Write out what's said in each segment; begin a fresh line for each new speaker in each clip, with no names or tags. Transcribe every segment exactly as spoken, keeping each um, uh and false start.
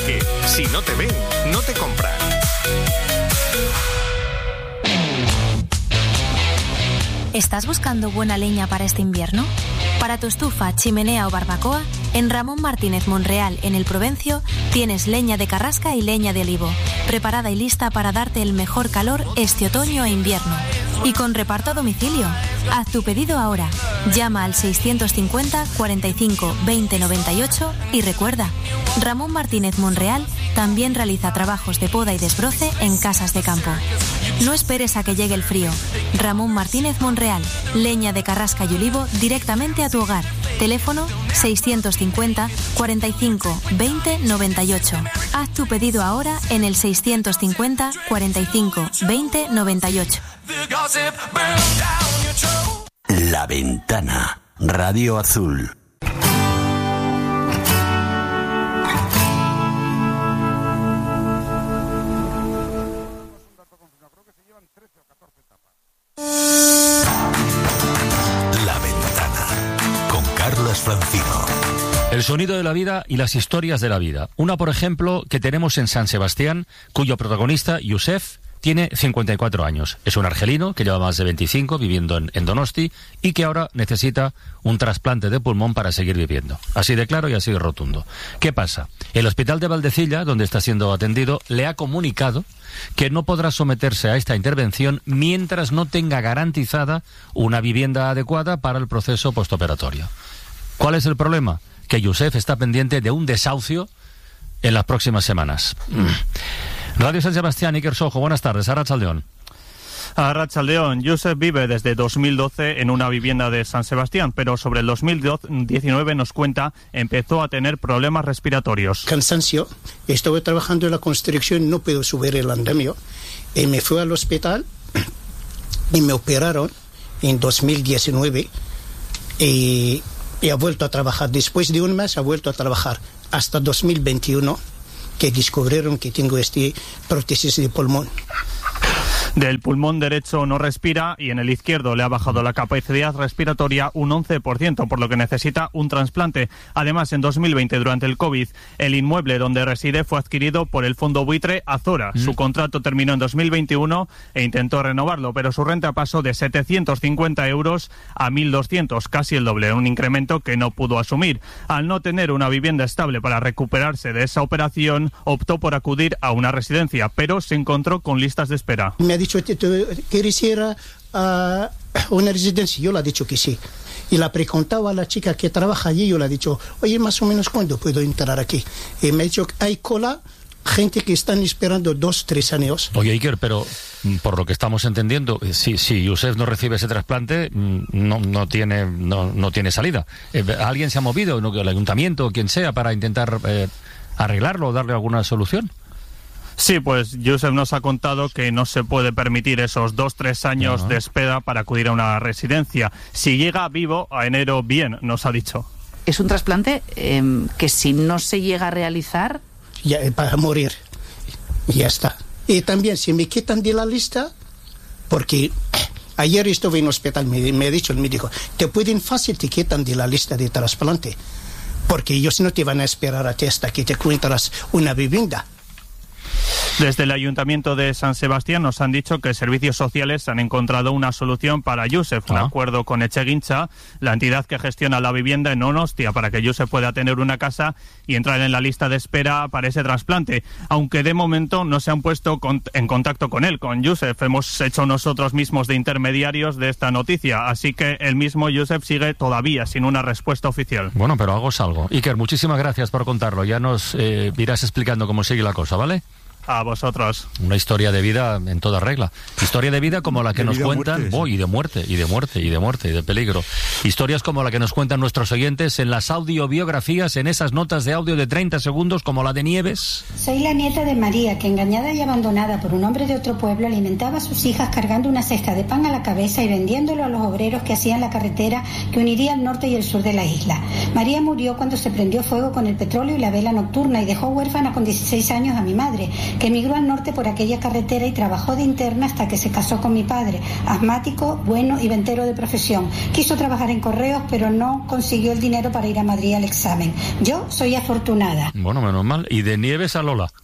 Porque si no te ven, no te compran.
¿Estás buscando buena leña para este invierno? Para tu estufa, chimenea o barbacoa, en Ramón Martínez Monreal, en el Provencio, tienes leña de carrasca y leña de olivo, preparada y lista para darte el mejor calor este otoño e invierno. Y con reparto a domicilio. Haz tu pedido ahora. Llama al seiscientos cincuenta, cuarenta y cinco, veinte noventa y ocho y recuerda, Ramón Martínez Monreal también realiza trabajos de poda y desbroce en casas de campo. No esperes a que llegue el frío. Ramón Martínez Monreal, leña de carrasca y olivo directamente a tu hogar. Teléfono seiscientos cincuenta, cuarenta y cinco, veinte noventa y ocho. Haz tu pedido ahora en el seiscientos cincuenta, cuarenta y cinco, veinte noventa y ocho.
La Ventana, Radio Azul. La Ventana, con Carlos Francino.
El sonido de la vida y las historias de la vida. Una, por ejemplo, que tenemos en San Sebastián, cuyo protagonista, Youssef, tiene cincuenta y cuatro años. Es un argelino que lleva más de veinticinco viviendo en, en Donosti y que ahora necesita un trasplante de pulmón para seguir viviendo. Así de claro y así de rotundo. ¿Qué pasa? El hospital de Valdecilla, donde está siendo atendido, le ha comunicado que no podrá someterse a esta intervención mientras no tenga garantizada una vivienda adecuada para el proceso postoperatorio. ¿Cuál es el problema? Que Youssef está pendiente de un desahucio en las próximas semanas. Radio San Sebastián, Iker Sojo, buenas tardes. Arratsaldeon.
Arratsaldeon. Youssef vive desde dos mil doce en una vivienda de San Sebastián, pero sobre el dos mil diecinueve nos cuenta, empezó a tener problemas respiratorios.
Cansancio. Estuve trabajando en la construcción, no puedo subir el andamio. Y me fui al hospital y me operaron en dos mil diecinueve y, y ha vuelto a trabajar. Después de un mes ha vuelto a trabajar hasta dos mil veintiuno. Que descubrieron que tengo este prótesis de pulmón.
Del pulmón derecho no respira y en el izquierdo le ha bajado la capacidad respiratoria un once por ciento, por lo que necesita un trasplante. Además, en dos mil veinte, durante el COVID, el inmueble donde reside fue adquirido por el fondo buitre Azora. Mm. Su contrato terminó en dos mil veintiuno e intentó renovarlo, pero su renta pasó de setecientos cincuenta euros a mil doscientos, casi el doble, un incremento que no pudo asumir. Al no tener una vivienda estable para recuperarse de esa operación, optó por acudir a una residencia, pero se encontró con listas de espera.
Me ha dicho, ¿quieres ir a una residencia? Yo le he dicho que sí. Y la preguntaba a la chica que trabaja allí, yo le he dicho, oye, más o menos, ¿cuándo puedo entrar aquí? Y me ha dicho, hay cola, gente que están esperando dos, tres años.
Oye, Iker, pero por lo que estamos entendiendo, si, si Youssef no recibe ese trasplante, no, no, tiene, no, no tiene salida. ¿Alguien se ha movido, el ayuntamiento o quien sea, para intentar eh, arreglarlo o darle alguna solución?
Sí, pues Youssef nos ha contado que no se puede permitir esos dos, tres años uh-huh. de espera para acudir a una residencia. Si llega vivo a enero, bien, nos ha dicho.
Es un trasplante eh, que si no se llega a realizar...
Ya, para morir. Ya está. Y también, si me quitan de la lista, porque ayer estuve en el hospital, me, me ha dicho el médico, te pueden fácil, te quitan de la lista de trasplante, porque ellos no te van a esperar a ti hasta que te encuentras una vivienda.
Desde el Ayuntamiento de San Sebastián nos han dicho que Servicios Sociales han encontrado una solución para Youssef, un ah. acuerdo con Etxegintza, la entidad que gestiona la vivienda en Donostia, para que Youssef pueda tener una casa y entrar en la lista de espera para ese trasplante, aunque de momento no se han puesto con, en contacto con él, con Youssef. Hemos hecho nosotros mismos de intermediarios de esta noticia, así que el mismo Youssef sigue todavía sin una respuesta oficial.
Bueno, pero hago algo. Iker, muchísimas gracias por contarlo. Ya nos eh, irás explicando cómo sigue la cosa, ¿vale?
A vosotros.
Una historia de vida en toda regla. Historia de vida como la que nos cuentan, oh, y de muerte, y de muerte, y de muerte, y de peligro. Historias como la que nos cuentan nuestros oyentes en las audiobiografías, en esas notas de audio de treinta segundos, como la de Nieves.
Soy la nieta de María, que engañada y abandonada por un hombre de otro pueblo, alimentaba a sus hijas cargando una cesta de pan a la cabeza y vendiéndolo a los obreros que hacían la carretera que uniría el norte y el sur de la isla. María murió cuando se prendió fuego con el petróleo y la vela nocturna y dejó huérfana con dieciséis años a mi madre. que emigró al norte por aquella carretera y trabajó de interna hasta que se casó con mi padre, asmático, bueno y ventero de profesión. Quiso trabajar en correos, pero no consiguió el dinero para ir a Madrid al examen. Yo soy afortunada.
Bueno, menos mal. Y de Nieves a Lola.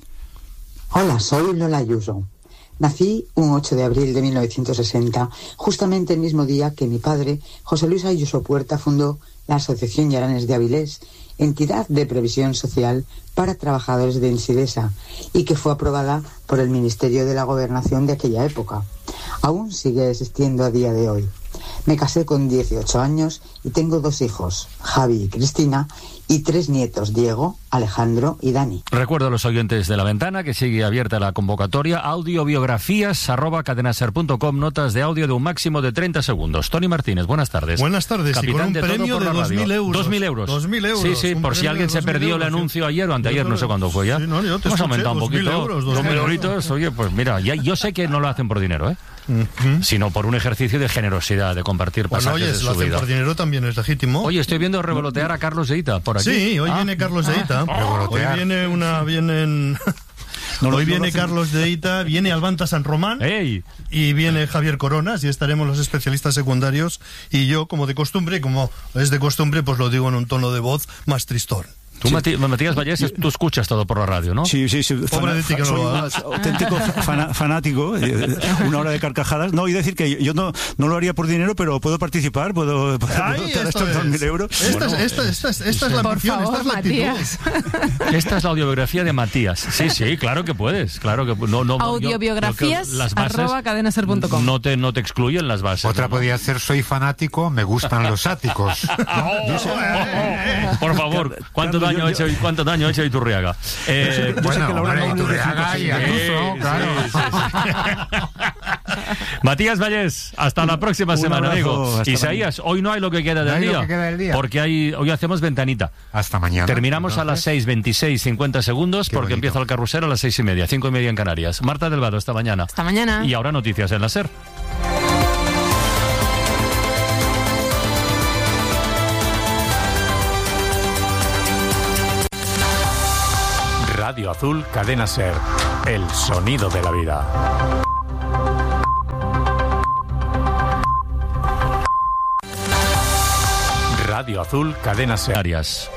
Hola, soy Lola Ayuso. Nací un ocho de abril de mil novecientos sesenta, justamente el mismo día que mi padre, José Luis Ayuso Puerta, fundó la Asociación Yaranes de Avilés, entidad de previsión social para trabajadores de Ensidesa, y que fue aprobada por el Ministerio de la Gobernación de aquella época. Aún sigue existiendo a día de hoy. Me casé con dieciocho años y tengo dos hijos, Javi y Cristina, y tres nietos, Diego, Alejandro y Dani.
Recuerdo a los oyentes de La Ventana que sigue abierta la convocatoria audiobiografías arroba cadenaser punto com, notas de audio de un máximo de treinta segundos. Tony Martínez, buenas tardes.
Buenas tardes,
capitán
y con un
de
premio de dos mil euros.
Dos mil euros.
Dos mil euros.
Sí, sí, por si alguien se perdió el anuncio ayer o anteayer, no sé cuándo fue ya.
Sí, no, yo te
Hemos
escuché,
aumentado un poquito.
Euros,
dos mil euritos. Oye, pues mira, ya, yo sé que no lo hacen por dinero, ¿eh? Uh-huh. Sino por un ejercicio de generosidad, de compartir pasajes
bueno, oye,
de
si
su
lo hacen
vida.
por dinero también es legítimo.
Oye, estoy viendo revolotear a Carlos Deita por aquí.
Sí, hoy
ah.
viene Carlos Deita.
Ah.
Hoy viene una... Vienen... No, hoy no viene Carlos Deita, viene Albanta San Román.
¡Ey!
Y viene Javier Coronas, y estaremos los especialistas secundarios. Y yo, como de costumbre, como es de costumbre, pues lo digo en un tono de voz más tristón.
Tú, sí. Matías Vallés, tú escuchas todo por la radio, ¿no?
Sí, sí, sí.
Pobre de ti que no
soy
lo
un
hagas.
auténtico fana, fanático, eh, una hora de carcajadas. No, y decir que yo no, no lo haría por dinero, pero puedo participar, puedo, puedo
Ay,
dar estos dos mil euros.
Esta,
bueno,
es, esta, esta, esta, esta es la ambición, esta es la actitud.
Esta es la audiobiografía de Matías. Sí, sí, claro que puedes, claro que no, no.
Audiobiografías arroba cadenaser punto com.
No te, no te excluyen las bases.
Otra
¿no?
podría ser soy fanático, me gustan los áticos.
oh, sé, oh, oh. Por favor, ¿cuánto daño ha hecho? ¿Cuánto daño ha hecho Iturriaga? Eh,
yo bueno, sé que hombre, Iturriaga y Ayuso, sí, claro. Sí, sí, sí.
Matías Vallés, hasta la próxima Un semana, amigo. Isaías, hoy no hay lo que queda del, día,
que queda del día,
porque hay, hoy hacemos ventanita.
Hasta mañana.
Terminamos
entonces.
a las seis veintiséis, cincuenta segundos, Qué porque bonito. Empieza el carrusel a las seis y media, cinco y media en Canarias. Marta Delgado, hasta mañana.
Hasta mañana.
Y ahora noticias en la SER. Radio Azul, Cadena SER, el sonido de la vida. Radio Azul, Cadena SER. Arias.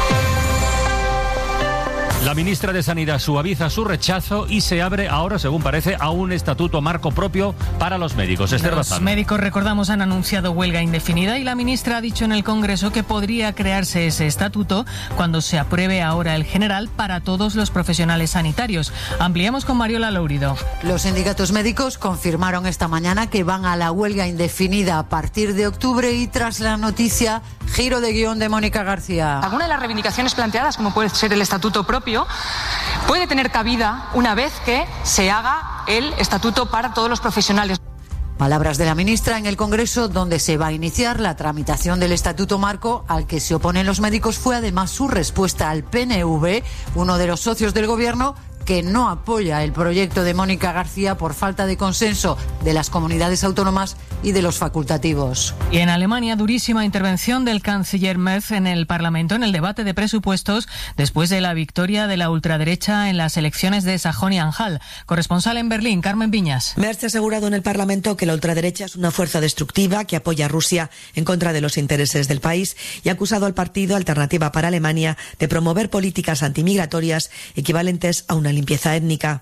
La ministra de Sanidad suaviza su rechazo y se abre ahora, según parece, a un estatuto marco propio para los médicos. Esther
Los
Bazán.
médicos, recordamos, han anunciado huelga indefinida y la ministra ha dicho en el Congreso que podría crearse ese estatuto cuando se apruebe ahora el general para todos los profesionales sanitarios. Ampliamos con Mariola Lourido.
Los sindicatos médicos confirmaron esta mañana que van a la huelga indefinida a partir de octubre y tras la noticia, giro de guión de Mónica García.
Alguna de las reivindicaciones planteadas, como puede ser el estatuto propio, puede tener cabida una vez que se haga el estatuto para todos los profesionales.
Palabras de la ministra en el Congreso, donde se va a iniciar la tramitación del Estatuto Marco, al que se oponen los médicos. Fue además su respuesta al P N V, uno de los socios del Gobierno, que no apoya el proyecto de Mónica García por falta de consenso de las comunidades autónomas y de los facultativos.
Y en Alemania, durísima intervención del canciller Merz en el Parlamento en el debate de presupuestos después de la victoria de la ultraderecha en las elecciones de Sajonia-Anhalt. Corresponsal en Berlín, Carmen Viñas.
Merz ha asegurado en el Parlamento que la ultraderecha es una fuerza destructiva que apoya a Rusia en contra de los intereses del país y ha acusado al partido Alternativa para Alemania de promover políticas antimigratorias equivalentes a una limpieza étnica.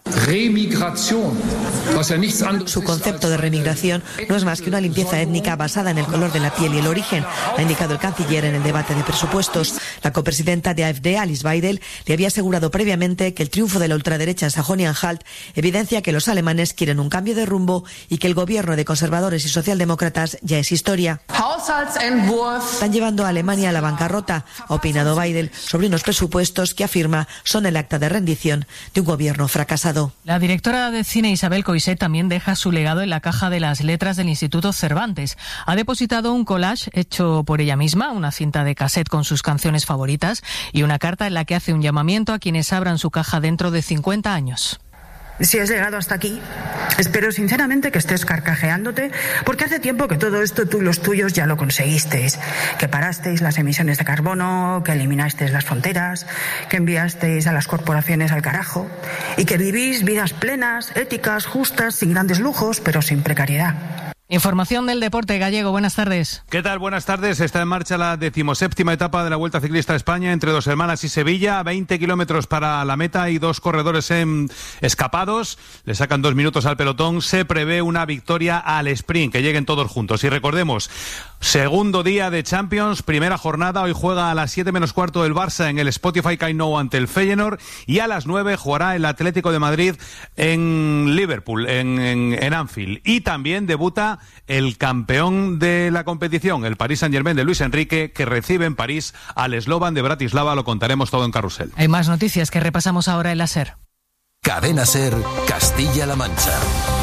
Su concepto de remigración no es más que una limpieza étnica basada en el color de la piel y el origen, ha indicado el canciller en el debate de presupuestos. La copresidenta de AfD, Alice Weidel, le había asegurado previamente que el triunfo de la ultraderecha en Sajonia-Anhalt evidencia que los alemanes quieren un cambio de rumbo y que el gobierno de conservadores y socialdemócratas ya es historia. Están llevando a Alemania a la bancarrota, ha opinado Weidel sobre unos presupuestos que afirma son el acta de rendición de un gobierno fracasado.
La directora de cine Isabel Coixet también deja su legado en la caja de las letras del Instituto Cervantes. Ha depositado un collage hecho por ella misma, una cinta de cassette con sus canciones favoritas y una carta en la que hace un llamamiento a quienes abran su caja dentro de cincuenta años.
Si has llegado hasta aquí, espero sinceramente que estés carcajeándote, porque hace tiempo que todo esto tú y los tuyos ya lo conseguisteis. Que parasteis las emisiones de carbono, que eliminasteis las fronteras, que enviasteis a las corporaciones al carajo y que vivís vidas plenas, éticas, justas, sin grandes lujos, pero sin precariedad.
Información del deporte gallego. Buenas tardes.
¿Qué tal? Buenas tardes. Está en marcha la decimoséptima etapa de la Vuelta Ciclista a España entre Dos Hermanas y Sevilla. veinte kilómetros para la meta y dos corredores en escapados. Le sacan dos minutos al pelotón. Se prevé una victoria al sprint, que lleguen todos juntos. Y recordemos, segundo día de Champions, primera jornada. Hoy juega a las siete menos cuarto el Barça en el Spotify Camp Nou ante el Feyenoord. Y a las nueve jugará el Atlético de Madrid en Liverpool, en, en, en Anfield. Y también debuta el campeón de la competición, el Paris Saint-Germain de Luis Enrique, que recibe en París al Slovan de Bratislava. Lo contaremos todo en Carrusel.
Hay más noticias que repasamos ahora en la SER.
Cadena SER, Castilla-La Mancha.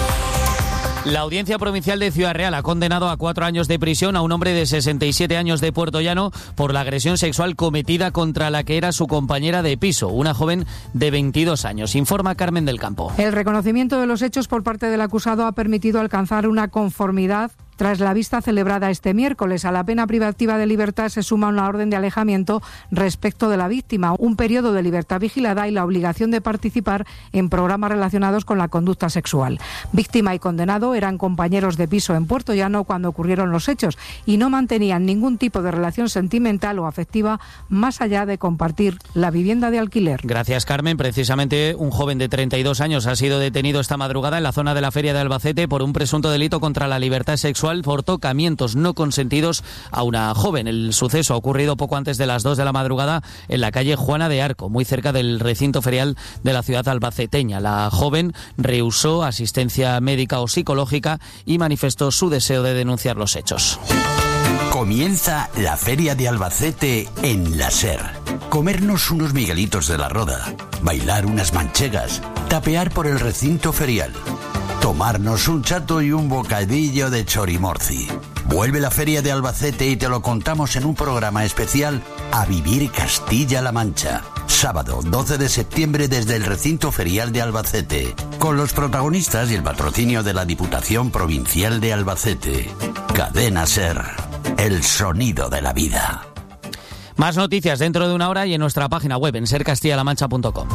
La Audiencia Provincial de Ciudad Real ha condenado a cuatro años de prisión a un hombre de sesenta y siete años de Puerto Llano por la agresión sexual cometida contra la que era su compañera de piso, una joven de veintidós años. Informa Carmen del Campo.
El reconocimiento de los hechos por parte del acusado ha permitido alcanzar una conformidad tras la vista celebrada este miércoles. A la pena privativa de libertad se suma una orden de alejamiento respecto de la víctima, un periodo de libertad vigilada y la obligación de participar en programas relacionados con la conducta sexual. Víctima y condenado eran compañeros de piso en Puerto Llano cuando ocurrieron los hechos y no mantenían ningún tipo de relación sentimental o afectiva más allá de compartir la vivienda de alquiler.
Gracias, Carmen. Precisamente un joven de treinta y dos años ha sido detenido esta madrugada en la zona de la Feria de Albacete por un presunto delito contra la libertad sexual por tocamientos no consentidos a una joven. El suceso ha ocurrido poco antes de las dos de la madrugada en la calle Juana de Arco, muy cerca del recinto ferial de la ciudad albaceteña. La joven rehusó asistencia médica o psicológica y manifestó su deseo de denunciar los hechos.
Comienza la Feria de Albacete en la SER. Comernos unos miguelitos de la Roda, bailar unas manchegas, tapear por el recinto ferial, tomarnos un chato y un bocadillo de chorimorci. Vuelve la Feria de Albacete y te lo contamos en un programa especial A Vivir Castilla-La Mancha. Sábado doce de septiembre desde el recinto ferial de Albacete, con los protagonistas y el patrocinio de la Diputación Provincial de Albacete. Cadena SER, el sonido de la vida.
Más noticias dentro de una hora y en nuestra página web en ser castilla la mancha punto com.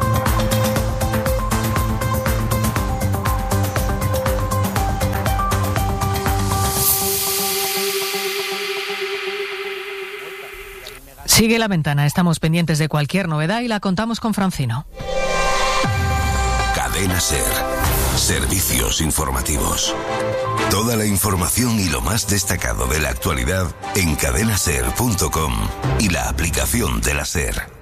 Sigue La Ventana, estamos pendientes de cualquier novedad y la contamos con Francino.
Cadena SER, servicios informativos. Toda la información y lo más destacado de la actualidad en cadena ser punto com y la aplicación de la SER.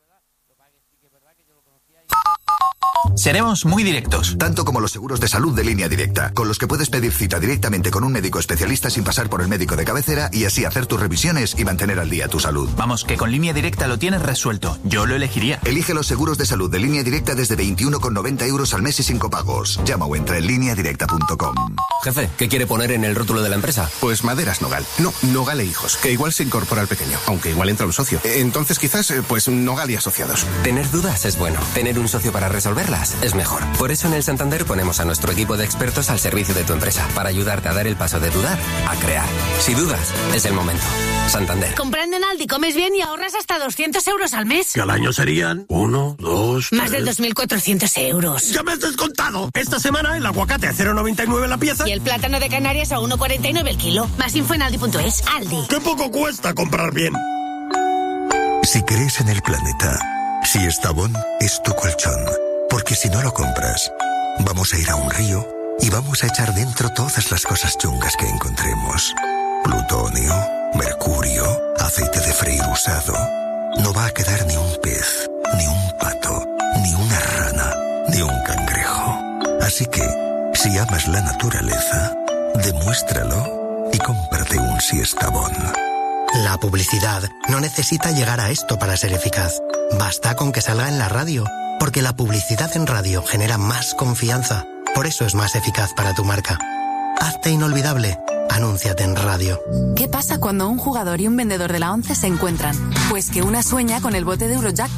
Seremos muy directos. Tanto como los seguros de salud de Línea Directa, con los que puedes pedir cita directamente con un médico especialista sin pasar por el médico de cabecera y así hacer tus revisiones y mantener al día tu salud.
Vamos, que con Línea Directa lo tienes resuelto. Yo lo elegiría.
Elige los seguros de salud de Línea Directa desde veintiuno con noventa euros al mes y sin copagos. Llama o entra en línea directa punto com.
Jefe, ¿qué quiere poner en el rótulo de la empresa?
Pues Maderas Nogal. No, Nogal e Hijos, que igual se incorpora al pequeño, aunque igual entra un socio. Entonces quizás, pues Nogal y Asociados.
Tener dudas es bueno. Tener un socio para resolverlas es mejor. Por eso en el Santander ponemos a nuestro equipo de expertos al servicio de tu empresa, para ayudarte a dar el paso de dudar a crear. Si dudas, es el momento. Santander.
Comprando en Aldi comes bien y ahorras hasta doscientos euros al mes.
Que al año serían uno, dos,
Más de dos mil cuatrocientos euros.
¡Ya me has descontado! Esta semana el aguacate a cero coma noventa y nueve la pieza.
Y el plátano de Canarias a uno coma cuarenta y nueve el kilo. Más info en aldi punto es. Aldi.
¡Qué poco cuesta comprar bien!
Si crees en el planeta, si Estabón es tu colchón. Porque si no lo compras, vamos a ir a un río y vamos a echar dentro todas las cosas chungas que encontremos. Plutonio, mercurio, aceite de freír usado. No va a quedar ni un pez, ni un pato, ni una rana, ni un cangrejo. Así que, si amas la naturaleza, demuéstralo y cómprate un Siestabón.
La publicidad no necesita llegar a esto para ser eficaz. Basta con que salga en la radio. Porque la publicidad en radio genera más confianza. Por eso es más eficaz para tu marca. Hazte inolvidable. Anúnciate en radio.
¿Qué pasa cuando un jugador y un vendedor de la ONCE se encuentran? Pues que una sueña con el bote de Eurojackpot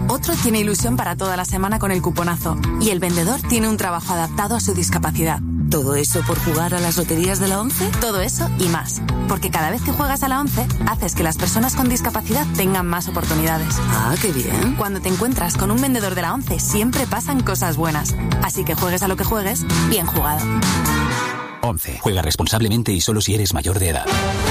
Otro tiene ilusión para toda la semana con el cuponazo. Y el vendedor tiene un trabajo adaptado a su discapacidad. ¿Todo eso por jugar a las loterías de la ONCE? Todo eso y más. Porque cada vez que juegas a la ONCE, haces que las personas con discapacidad tengan más oportunidades. Ah, qué bien. Cuando te encuentras con un vendedor de la ONCE, siempre pasan cosas buenas. Así que juegues a lo que juegues, bien jugado.
ONCE. Juega responsablemente y solo si eres mayor de edad.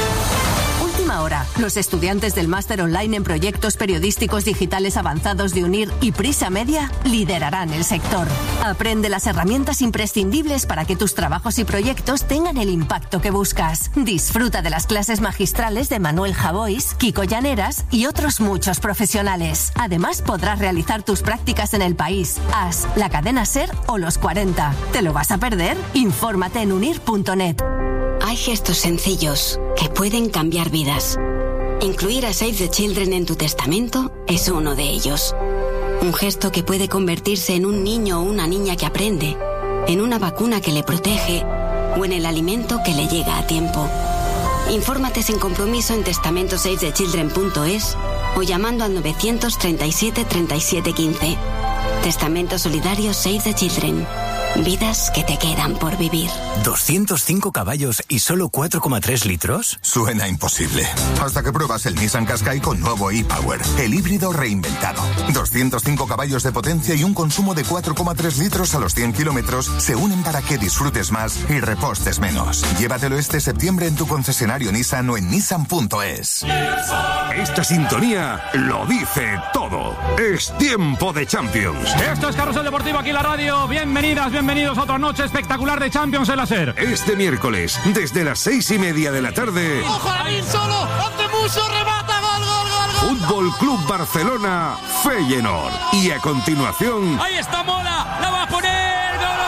Ahora, los estudiantes del Máster Online en Proyectos Periodísticos Digitales Avanzados de UNIR y Prisa Media liderarán el sector. Aprende las herramientas imprescindibles para que tus trabajos y proyectos tengan el impacto que buscas. Disfruta de las clases magistrales de Manuel Javois, Kiko Llaneras y otros muchos profesionales. Además, podrás realizar tus prácticas en el país, A S, la cadena SER o los cuarenta. ¿Te lo vas a perder? Infórmate en unir punto net.
Hay gestos sencillos que pueden cambiar vidas. Incluir a Save the Children en tu testamento es uno de ellos. Un gesto que puede convertirse en un niño o una niña que aprende, en una vacuna que le protege o en el alimento que le llega a tiempo. Infórmate sin compromiso en testamento save the children punto es o llamando al novecientos treinta y siete treinta y siete quince. Testamento solidario Save the Children. Vidas que te quedan por vivir.
¿doscientos cinco caballos y solo cuatro coma tres litros?
Suena imposible. Hasta que pruebas el Nissan Qashqai con nuevo e-Power, el híbrido reinventado. doscientos cinco caballos de potencia y un consumo de cuatro coma tres litros a los cien kilómetros se unen para que disfrutes más y repostes menos. Llévatelo este septiembre en tu concesionario Nissan o en nissan punto es.
Esta sintonía lo dice todo. Es tiempo de Champions.
Esto es Carrusel Deportivo aquí en la radio. Bienvenidas, bienvenidos a otra noche espectacular de Champions en la SER.
Este miércoles, desde las seis y media de la tarde.
¡Ojo, Lamin solo! ¡Ante Muso! ¡Remata! ¡Gol, gol, gol, gol!
Fútbol Club Barcelona, Feyenoord. Y a continuación.
¡Ahí está Mola! ¡La va a poner!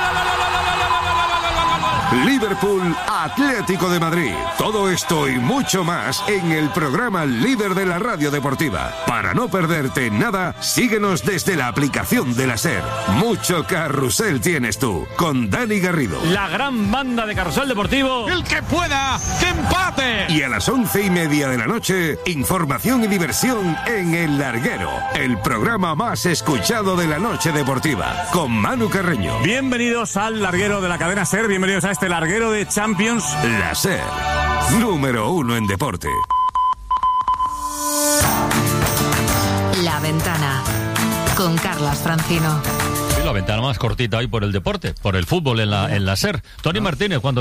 Liverpool, Atlético de Madrid. Todo esto y mucho más en el programa líder de la radio deportiva. Para no perderte nada, síguenos desde la aplicación de la SER. Mucho carrusel tienes tú, con Dani Garrido.
La gran banda de Carrusel Deportivo.
¡El que pueda, que empate!
Y a las once y media de la noche, información y diversión en El Larguero, el programa más escuchado de la noche deportiva, con Manu Carreño.
Bienvenidos al Larguero de la cadena SER, bienvenidos a este larguero de Champions.
La SER, número uno en deporte.
La Ventana, con Carlas Francino.
Sí, la ventana más cortita hoy por el deporte, por el fútbol en la, en la SER. Tony Martínez, cuando